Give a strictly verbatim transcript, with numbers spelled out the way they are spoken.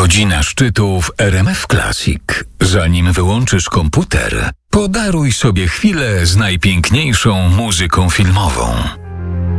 Godzina szczytu w R M F Classic. Zanim wyłączysz komputer, podaruj sobie chwilę z najpiękniejszą muzyką filmową.